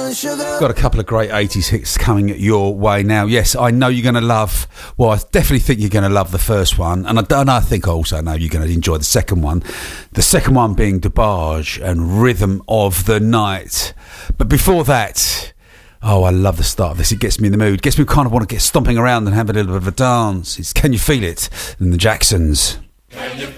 Got a couple of great 80s hits coming your way now. Yes, I know you're going to love, well, I definitely think you're going to love the first one, and I think I also know you're going to enjoy the second one. The second one being DeBarge and Rhythm of the Night. But before that, oh, I love the start of this. It gets me in the mood. Gets me kind of want to get stomping around and have a little bit of a dance. It's Can You Feel It? And the Jacksons.